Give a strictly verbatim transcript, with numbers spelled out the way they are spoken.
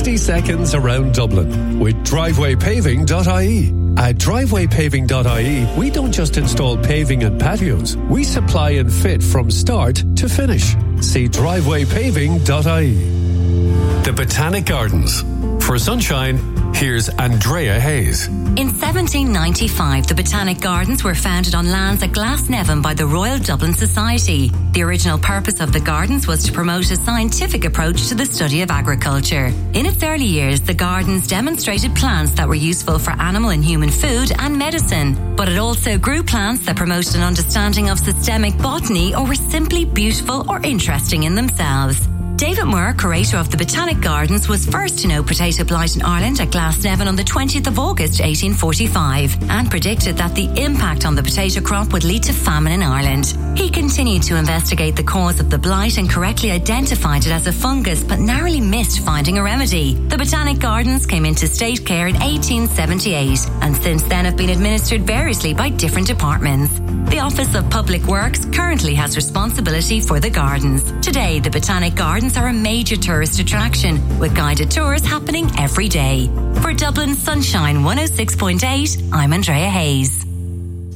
sixty seconds around Dublin with driveway paving dot I E. At driveway paving dot I E, we don't just install paving and patios. We supply and fit from start to finish. See driveway paving dot I E. The Botanic Gardens. For sunshine, here's Andrea Hayes. In seventeen ninety-five, the Botanic Gardens were founded on lands at Glasnevin by the Royal Dublin Society. The original purpose of the gardens was to promote a scientific approach to the study of agriculture. In its early years, the gardens demonstrated plants that were useful for animal and human food and medicine, but it also grew plants that promoted an understanding of systemic botany or were simply beautiful or interesting in themselves. David Moore, curator of the Botanic Gardens, was first to know potato blight in Ireland at Glasnevin on the twentieth of August eighteen forty-five and predicted that the impact on the potato crop would lead to famine in Ireland. He continued to investigate the cause of the blight and correctly identified it as a fungus, but narrowly missed finding a remedy. The Botanic Gardens came into state care in eighteen seventy-eight and since then have been administered variously by different departments. The Office of Public Works currently has responsibility for the gardens. Today, the Botanic Gardens are a major tourist attraction, with guided tours happening every day. For Dublin Sunshine one oh six point eight, I'm Andrea Hayes.